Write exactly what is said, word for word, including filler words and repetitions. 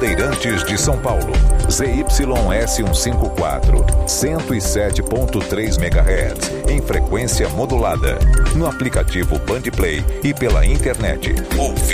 Bandeirantes de São Paulo. Z Y S cento e cinquenta e quatro, cento e sete ponto três megahertz, em frequência modulada. No aplicativo Bandplay e pela internet. Ouvi